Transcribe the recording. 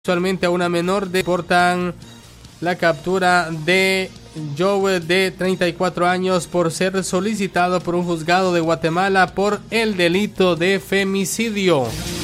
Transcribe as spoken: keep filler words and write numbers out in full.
Actualmente a una menor de reportan la captura de Joe de treinta y cuatro años por ser solicitado por un juzgado de Guatemala por el delito de femicidio.